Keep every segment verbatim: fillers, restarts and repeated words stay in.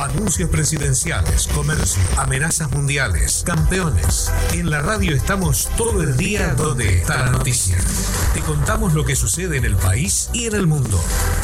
Anuncios presidenciales, comercio, amenazas mundiales, campeones. En la radio estamos todo el día donde está la noticia. Te contamos lo que sucede en el país y en el mundo.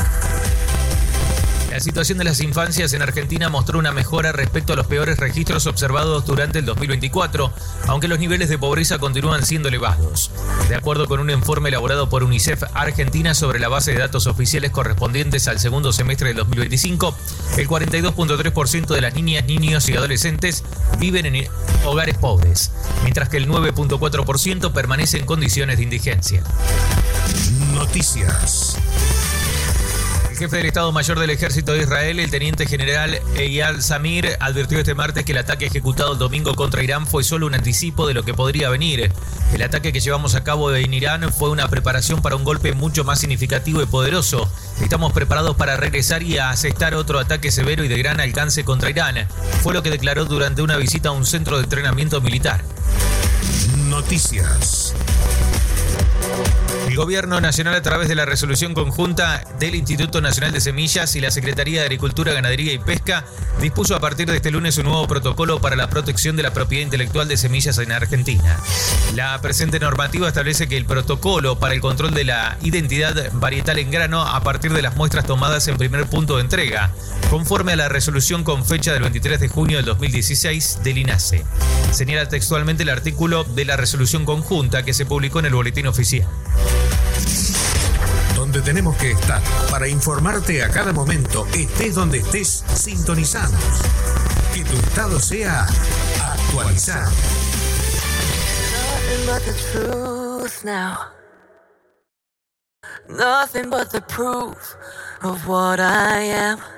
La situación de las infancias en Argentina mostró una mejora respecto a los peores registros observados durante el dos mil veinticuatro, aunque los niveles de pobreza continúan siendo elevados. De acuerdo con un informe elaborado por UNICEF Argentina sobre la base de datos oficiales correspondientes al segundo semestre del dos mil veinticinco, el cuarenta y dos punto tres por ciento de las niñas, niños y adolescentes viven en hogares pobres, mientras que el nueve punto cuatro por ciento permanece en condiciones de indigencia. Noticias. El jefe del Estado Mayor del Ejército de Israel, el teniente general Eyal Zamir, advirtió este martes que el ataque ejecutado el domingo contra Irán fue solo un anticipo de lo que podría venir. El ataque que llevamos a cabo en Irán fue una preparación para un golpe mucho más significativo y poderoso. Estamos preparados para regresar y a asestar otro ataque severo y de gran alcance contra Irán. Fue lo que declaró durante una visita a un centro de entrenamiento militar. Noticias. El Gobierno Nacional, a través de la resolución conjunta del Instituto Nacional de Semillas y la Secretaría de Agricultura, Ganadería y Pesca, dispuso a partir de este lunes un nuevo protocolo para la protección de la propiedad intelectual de semillas en Argentina. La presente normativa establece que el protocolo para el control de la identidad varietal en grano a partir de las muestras tomadas en primer punto de entrega, conforme a la resolución con fecha del veintitrés de junio del dos mil dieciséis del INASE. Señala textualmente el artículo de la resolución conjunta que se publicó en el Boletín Oficial. Donde tenemos que estar para informarte a cada momento, estés donde estés, sintonizados. Que tu estado sea actualizado. Nothing but the truth now. Nothing but the proof of what I am.